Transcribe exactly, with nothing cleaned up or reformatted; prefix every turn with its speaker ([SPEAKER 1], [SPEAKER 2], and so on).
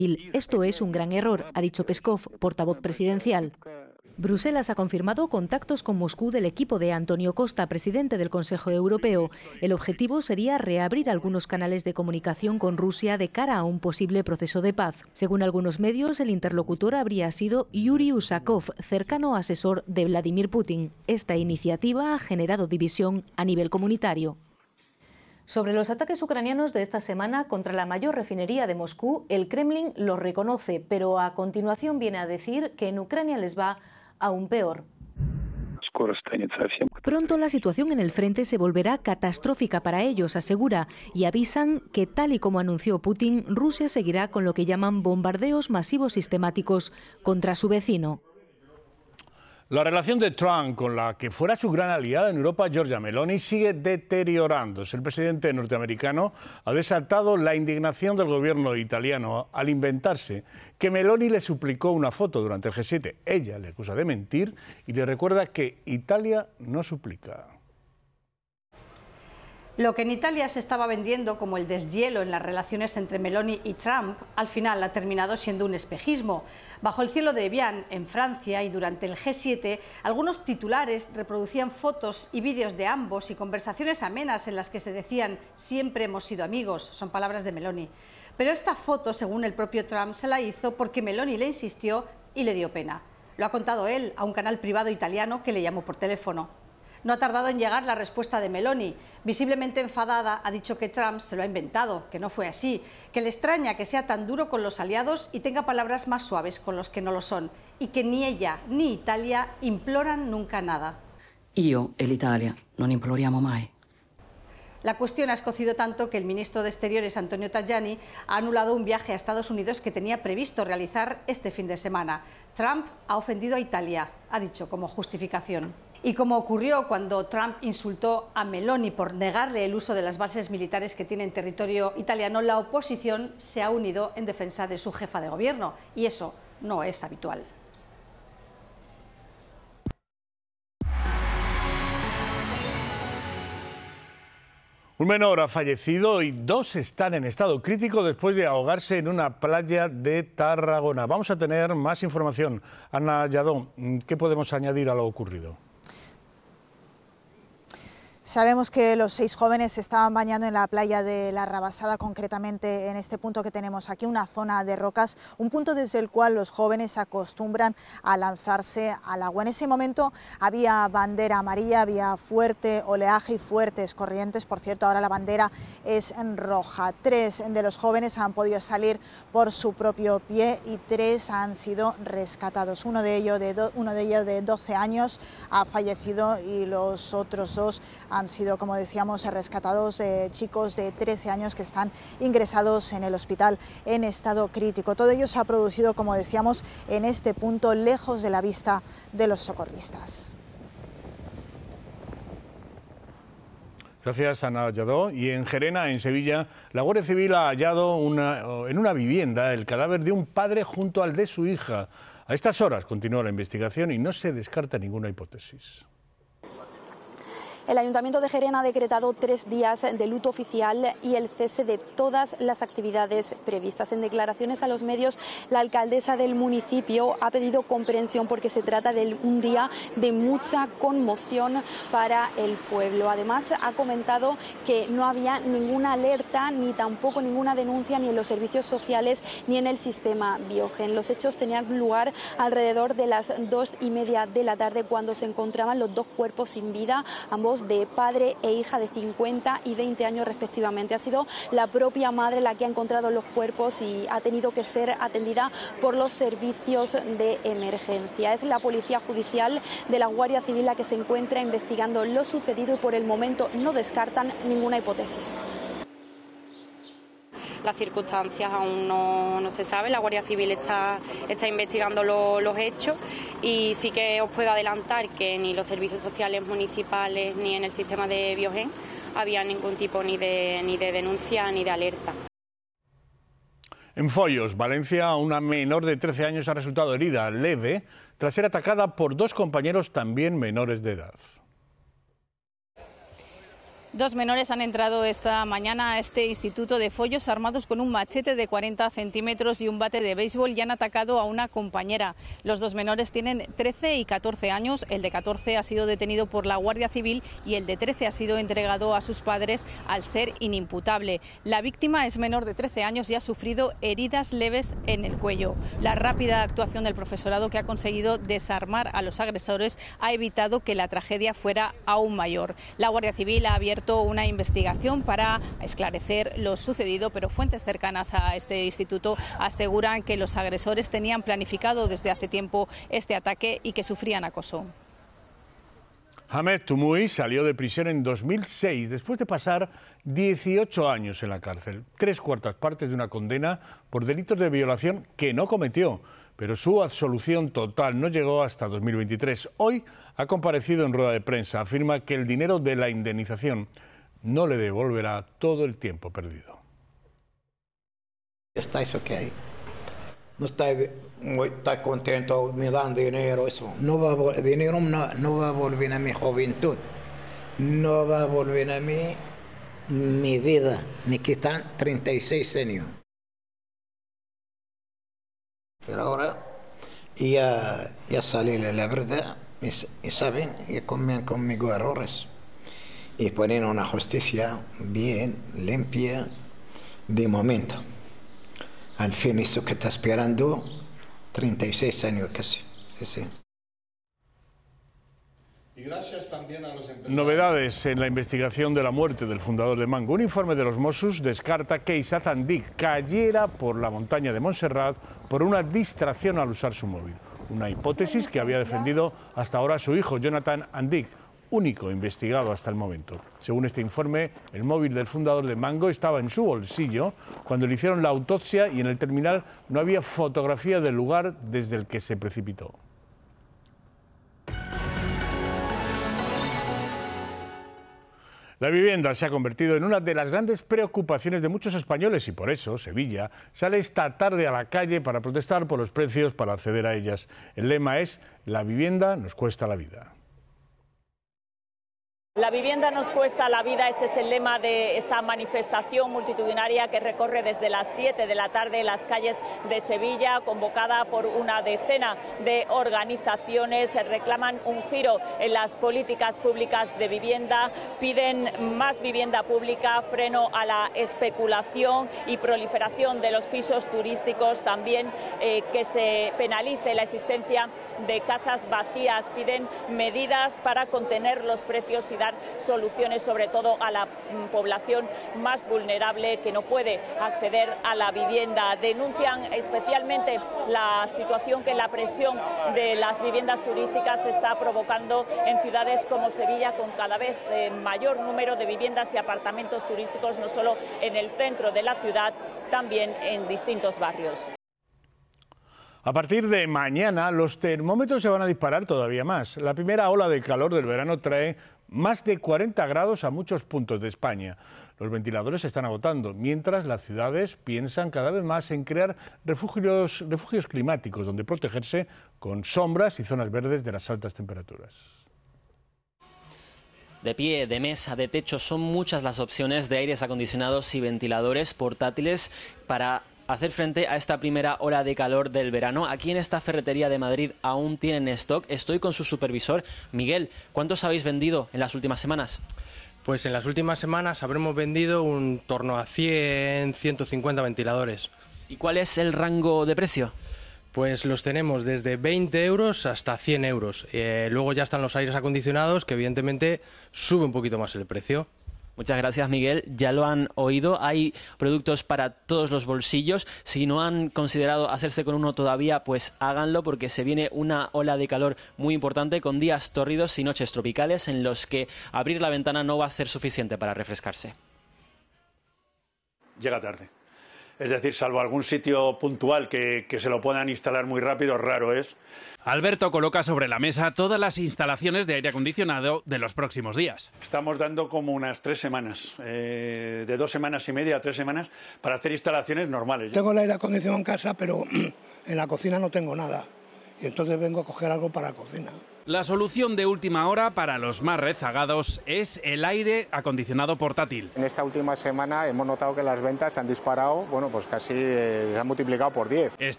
[SPEAKER 1] Esto es un gran error, ha dicho Peskov, portavoz presidencial. Bruselas ha confirmado contactos con Moscú del equipo de Antonio Costa, presidente del Consejo Europeo. El objetivo sería reabrir algunos canales de comunicación con Rusia de cara a un posible proceso de paz. Según algunos medios, el interlocutor habría sido Yuri Usakov, cercano asesor de Vladimir Putin. Esta iniciativa ha generado división a nivel comunitario. Sobre los ataques ucranianos de esta semana contra la mayor refinería de Moscú, el Kremlin los reconoce, pero a continuación viene a decir que en Ucrania les va aún peor. Pronto la situación en el frente se volverá catastrófica para ellos, asegura, y avisan que, tal y como anunció Putin, Rusia seguirá con lo que llaman bombardeos masivos sistemáticos contra su vecino.
[SPEAKER 2] La relación de Trump con la que fuera su gran aliada en Europa, Giorgia Meloni, sigue deteriorándose. El presidente norteamericano ha desatado la indignación del gobierno italiano al inventarse que Meloni le suplicó una foto durante el G siete. Ella le acusa de mentir y le recuerda que Italia no suplica.
[SPEAKER 3] Lo que en Italia se estaba vendiendo como el deshielo en las relaciones entre Meloni y Trump, al final ha terminado siendo un espejismo. Bajo el cielo de Evian, en Francia, y durante el G siete, algunos titulares reproducían fotos y vídeos de ambos y conversaciones amenas en las que se decían «siempre hemos sido amigos», son palabras de Meloni. Pero esta foto, según el propio Trump, se la hizo porque Meloni le insistió y le dio pena. Lo ha contado él a un canal privado italiano que le llamó por teléfono. No ha tardado en llegar la respuesta de Meloni. Visiblemente enfadada, ha dicho que Trump se lo ha inventado, que no fue así, que le extraña que sea tan duro con los aliados y tenga palabras más suaves con los que no lo son, y que ni ella ni Italia imploran nunca nada.
[SPEAKER 4] Io e l'Italia non imploriamo mai.
[SPEAKER 3] La cuestión ha escocido tanto que el ministro de Exteriores, Antonio Tajani, ha anulado un viaje a Estados Unidos que tenía previsto realizar este fin de semana. Trump ha ofendido a Italia, ha dicho como justificación. Y como ocurrió cuando Trump insultó a Meloni por negarle el uso de las bases militares que tiene en territorio italiano, la oposición se ha unido en defensa de su jefa de gobierno, y eso no es habitual.
[SPEAKER 2] Un menor ha fallecido y dos están en estado crítico después de ahogarse en una playa de Tarragona. Vamos a tener más información. Ana Lladó, ¿qué podemos añadir a lo ocurrido?
[SPEAKER 5] Sabemos que los seis jóvenes se estaban bañando en la playa de La Rabasada, concretamente en este punto que tenemos aquí, una zona de rocas, un punto desde el cual los jóvenes acostumbran a lanzarse al agua. En ese momento había bandera amarilla, había fuerte oleaje y fuertes corrientes. Por cierto, ahora la bandera es en roja. Tres de los jóvenes han podido salir por su propio pie y tres han sido rescatados. Uno de ellos de, do, uno de, ellos de doce años ha fallecido y los otros dos han sido, como decíamos, rescatados, de chicos de trece años que están ingresados en el hospital en estado crítico. Todo ello se ha producido, como decíamos, en este punto, lejos de la vista de los socorristas.
[SPEAKER 2] Gracias, Ana Lladó. Y en Gerena, en Sevilla, la Guardia Civil ha hallado una, en una vivienda el cadáver de un padre junto al de su hija. A estas horas continúa la investigación y no se descarta ninguna hipótesis.
[SPEAKER 6] El Ayuntamiento de Gerena ha decretado tres días de luto oficial y el cese de todas las actividades previstas. En declaraciones a los medios, la alcaldesa del municipio ha pedido comprensión porque se trata de un día de mucha conmoción para el pueblo. Además, ha comentado que no había ninguna alerta ni tampoco ninguna denuncia ni en los servicios sociales ni en el sistema Biogen. Los hechos tenían lugar alrededor de las dos y media de la tarde, cuando se encontraban los dos cuerpos sin vida, ambos de padre e hija de cincuenta y veinte años respectivamente. Ha sido la propia madre la que ha encontrado los cuerpos y ha tenido que ser atendida por los servicios de emergencia. Es la Policía Judicial de la Guardia Civil la que se encuentra investigando lo sucedido y por el momento no descartan ninguna hipótesis.
[SPEAKER 7] Las circunstancias aún no, no se saben, la Guardia Civil está, está investigando lo, los hechos y sí que os puedo adelantar que ni los servicios sociales municipales ni en el sistema de Biogen había ningún tipo ni de, ni de denuncia ni de alerta.
[SPEAKER 2] En Foios, Valencia, una menor de trece años ha resultado herida leve tras ser atacada por dos compañeros también menores de edad.
[SPEAKER 8] Dos menores han entrado esta mañana a este instituto de Follos armados con un machete de cuarenta centímetros y un bate de béisbol y han atacado a una compañera. Los dos menores tienen trece y catorce años. El de catorce ha sido detenido por la Guardia Civil y el de trece ha sido entregado a sus padres al ser inimputable. La víctima es menor de trece años y ha sufrido heridas leves en el cuello. La rápida actuación del profesorado, que ha conseguido desarmar a los agresores, ha evitado que la tragedia fuera aún mayor. La Guardia Civil ha abierto una investigación para esclarecer lo sucedido, pero fuentes cercanas a este instituto aseguran que los agresores tenían planificado desde hace tiempo este ataque y que sufrían acoso.
[SPEAKER 2] Ahmed Toumoui salió de prisión en dos mil seis después de pasar dieciocho años en la cárcel, tres cuartas partes de una condena por delitos de violación que no cometió, pero su absolución total no llegó hasta dos mil veintitrés. Hoy ha comparecido en rueda de prensa, afirma que el dinero de la indemnización no le devolverá todo el tiempo perdido.
[SPEAKER 9] ¿Estáis ok? No estáis muy estáis contento, me dan dinero, eso. No va a, dinero no, no va a volver a mi juventud, no va a volver a mí mi vida. Me quitan treinta y seis años. Pero ahora ya, ya sale la verdad y, y saben que comen conmigo errores y ponen una justicia bien, limpia, de momento. Al fin eso que está esperando treinta y seis años casi. Sí, sí.
[SPEAKER 2] Y gracias también a los empresarios. Novedades en la investigación de la muerte del fundador de Mango. Un informe de los Mossos descarta que Isaac Andic cayera por la montaña de Montserrat por una distracción al usar su móvil. Una hipótesis que había defendido hasta ahora su hijo, Jonathan Andic, único investigado hasta el momento. Según este informe, el móvil del fundador de Mango estaba en su bolsillo cuando le hicieron la autopsia y en el terminal no había fotografía del lugar desde el que se precipitó. La vivienda se ha convertido en una de las grandes preocupaciones de muchos españoles y por eso Sevilla sale esta tarde a la calle para protestar por los precios para acceder a ellas. El lema es: la vivienda nos cuesta la vida.
[SPEAKER 10] La vivienda nos cuesta la vida, ese es el lema de esta manifestación multitudinaria que recorre desde las siete de la tarde las calles de Sevilla, convocada por una decena de organizaciones. Reclaman un giro en las políticas públicas de vivienda, piden más vivienda pública, freno a la especulación y proliferación de los pisos turísticos, también eh, que se penalice la existencia de casas vacías, piden medidas para contener los precios y dar soluciones sobre todo a la población más vulnerable que no puede acceder a la vivienda. Denuncian especialmente la situación que la presión de las viviendas turísticas está provocando en ciudades como Sevilla, con cada vez mayor número de viviendas y apartamentos turísticos, no solo en el centro de la ciudad, también en distintos barrios.
[SPEAKER 2] A partir de mañana los termómetros se van a disparar todavía más. La primera ola de calor del verano trae más de cuarenta grados a muchos puntos de España. Los ventiladores se están agotando, mientras las ciudades piensan cada vez más en crear refugios, refugios climáticos donde protegerse con sombras y zonas verdes de las altas temperaturas.
[SPEAKER 11] De pie, de mesa, de techo, son muchas las opciones de aires acondicionados y ventiladores portátiles para hacer frente a esta primera ola de calor del verano. Aquí en esta ferretería de Madrid aún tienen stock. Estoy con su supervisor. Miguel, ¿cuántos habéis vendido en las últimas semanas?
[SPEAKER 12] Pues en las últimas semanas habremos vendido un torno a cien, ciento cincuenta ventiladores.
[SPEAKER 11] ¿Y cuál es el rango de precio?
[SPEAKER 12] Pues los tenemos desde veinte euros hasta cien euros. Eh, luego ya están los aires acondicionados, que evidentemente sube un poquito más el precio.
[SPEAKER 11] Muchas gracias, Miguel. Ya lo han oído, hay productos para todos los bolsillos. Si no han considerado hacerse con uno todavía, pues háganlo, porque se viene una ola de calor muy importante con días tórridos y noches tropicales en los que abrir la ventana no va a ser suficiente para refrescarse.
[SPEAKER 13] Llega tarde. Es decir, salvo algún sitio puntual que, que se lo puedan instalar muy rápido, raro es.
[SPEAKER 14] Alberto coloca sobre la mesa todas las instalaciones de aire acondicionado de los próximos días.
[SPEAKER 13] Estamos dando como unas tres semanas, eh, de dos semanas y media a tres semanas, para hacer instalaciones normales.
[SPEAKER 15] Tengo el aire acondicionado en casa, pero en la cocina no tengo nada. Y entonces vengo a coger algo para la cocina.
[SPEAKER 14] La solución de última hora para los más rezagados es el aire acondicionado portátil.
[SPEAKER 15] En esta última semana hemos notado que las ventas se han disparado, bueno, pues casi eh, se han multiplicado por diez.
[SPEAKER 14] Este